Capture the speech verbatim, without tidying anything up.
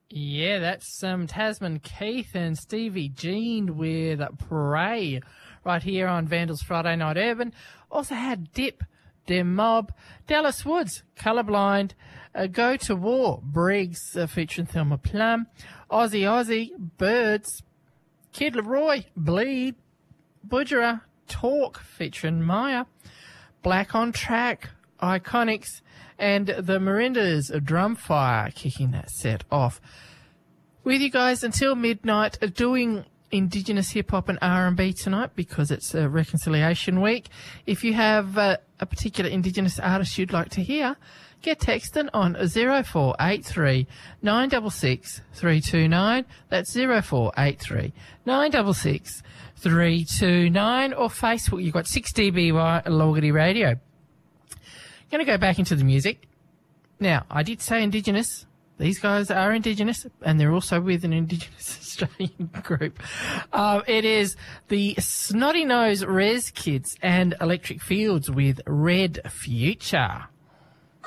Yeah, that's um, Tasman Keith and Stevie Jean with Pray right here on Vandals Friday Night Urban. Also had Dip, Dem Mob, Dallas Woods, Colourblind, uh, Go to War, Briggs uh, featuring Thelma Plum, Aussie Aussie, Birds, Kid Leroy, Bleed, Budgerah, Talk featuring Maya, Black on Track, Iconics, and the Marindas, Drumfire, kicking that set off. With you guys until midnight, doing Indigenous hip-hop and R and B tonight because it's uh, Reconciliation Week. If you have uh, a particular Indigenous artist you'd like to hear, get texting on zero four eight three nine six six three two nine. That's zero four eight three nine six six three two nine. Or Facebook, you've got six D B Y Logity Radio. Going to go back into the music. Now, I did say Indigenous. These guys are Indigenous, and they're also with an Indigenous Australian group. Um, it is the Snotty Nose Res Kids and Electric Fields with Red Future.